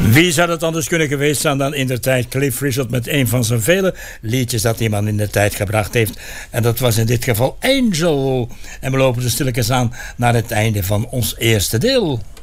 Wie zou dat anders kunnen geweest zijn dan in de tijd Cliff Richard met een van zijn vele liedjes dat die man in de tijd gebracht heeft. En dat was in dit geval Angel. En we lopen dus stilletjes aan naar het einde van ons eerste deel.